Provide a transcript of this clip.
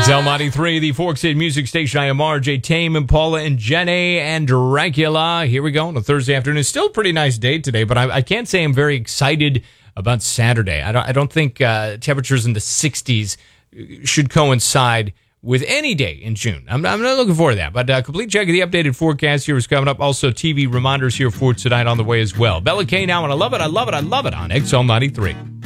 XL93, the Forks City Music Station. I am RJ, Tame, Impala, and Jenny, and Dracula. Here we go on a Thursday afternoon. It's still a pretty nice day today, but I can't say I'm very excited about Saturday. I don't think temperatures in the 60s should coincide with any day in June. I'm not looking forward to that. But complete check of the updated forecast here is coming up. Also, TV reminders here for tonight on the way as well. Bella K now, and I love it on XL93.